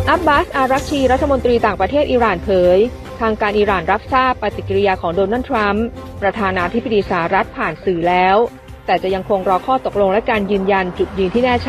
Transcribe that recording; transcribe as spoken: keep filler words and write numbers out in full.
อับบาส อารักชีรัฐมนตรีต่างประเทศอิหร่านเผยทางการอิหร่านรับทราบปฏิกิริยาของโดนัลด์ทรัมป์ประธานาธิบดีสหรัฐผ่านสื่อแล้วแต่จะยังคงรอข้อตกลงและการยืนยันจุดยืนที่แน่ชัด